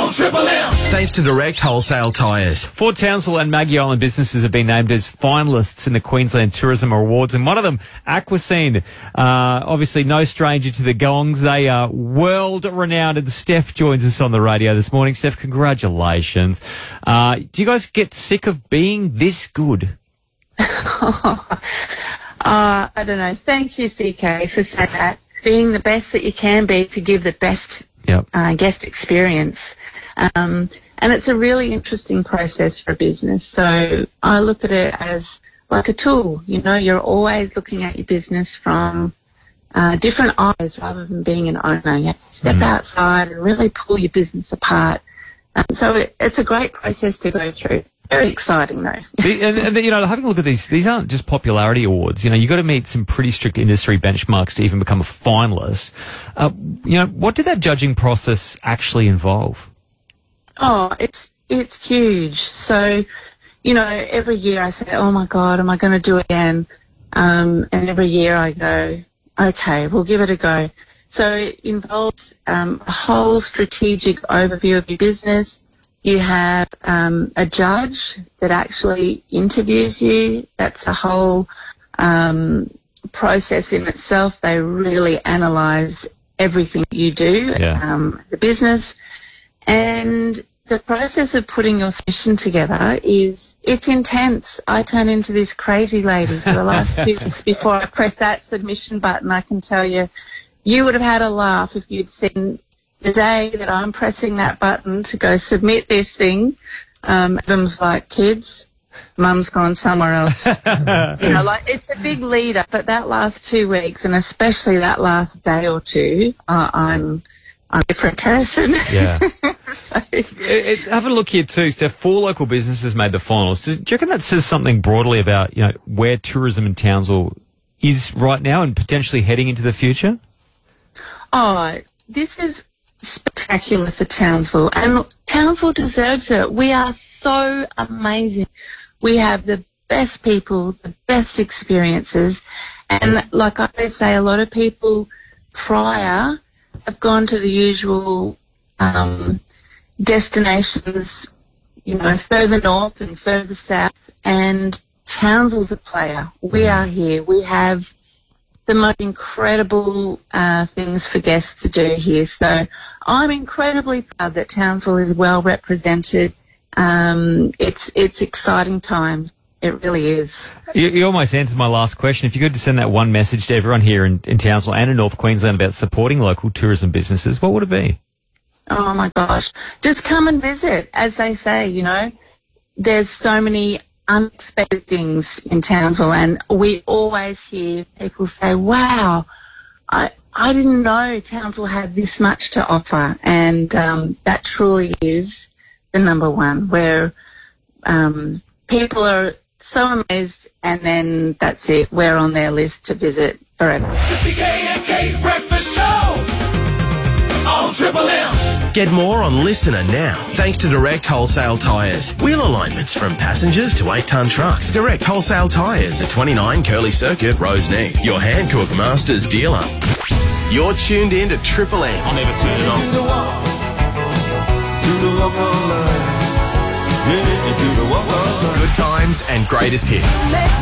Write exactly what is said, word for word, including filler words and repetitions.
on Triple M. Thanks to Direct Wholesale Tyres. Four Townsville and Maggie Island businesses have been named as finalists in the Queensland Tourism Awards, and one of them, Aquascene, uh, obviously no stranger to the gongs. They are world-renowned, and Steph joins us on the radio this morning. Steph, congratulations. Uh, do you guys get sick of being this good? uh, I don't know. Thank you, C K, for saying that. Being the best that you can be to give the best Yep. uh, guest experience. Um, and it's a really interesting process for a business. So I look at it as like a tool. You know, you're always looking at your business from uh, different eyes rather than being an owner. You have to step mm. outside and really pull your business apart. Um, so it, it's a great process to go through. Very exciting, though. and, and, you know, having a look at these, these aren't just popularity awards. You know, you've got to meet some pretty strict industry benchmarks to even become a finalist. Uh, you know, what did that judging process actually involve? Oh, it's it's huge. So, you know, every year I say, oh, my God, am I going to do it again? Um, and every year I go, okay, we'll give it a go. So it involves um, a whole strategic overview of your business. You have um, a judge that actually interviews you. That's a whole um, process in itself. They really analyse everything you do, yeah. um, the business. And the process of putting your submission together is, it's intense. I turn into this crazy lady for the last two weeks before I press that submission button. I can tell you, you would have had a laugh if you'd seen the day that I'm pressing that button to go submit this thing. um, Adam's like, kids, Mum's gone somewhere else. You know, like, it's a big lead up, but that last two weeks, and especially that last day or two, uh, I'm, I'm a different person. Yeah. So, it, it, have a look here too, Steph. Four local businesses made the finals. Do, do you reckon that says something broadly about, you know, where tourism in Townsville is right now and potentially heading into the future? Oh, this is spectacular for Townsville, and Townsville deserves it. We are so amazing. We have the best people, the best experiences, and like I say, a lot of people prior have gone to the usual um, destinations, you know, further north and further south, and Townsville's a player. We are here. We have the most incredible uh, things for guests to do here. So I'm incredibly proud that Townsville is well represented. Um, it's it's exciting times. It really is. You, you almost answered my last question. If you could send that one message to everyone here in, in Townsville and in North Queensland about supporting local tourism businesses, what would it be? Oh, my gosh. Just come and visit. As they say, you know, there's so many unexpected things in Townsville, and we always hear people say, wow, I I didn't know Townsville had this much to offer, and um, that truly is the number one, where um, people are so amazed, and then that's it. We're on their list to visit forever. The C K and K Breakfast Show on Triple M. Get more on Listener now, thanks to Direct Wholesale Tyres. Wheel alignments from passengers to eight-tonne trucks. Direct Wholesale Tyres at twenty-nine Curly Circuit, Roseneath. Your Hankook Masters dealer. You're tuned in to Triple M. I'll never turn it on. Do the walk, do the walk all night. Yeah, do the walk all night. Good times and greatest hits.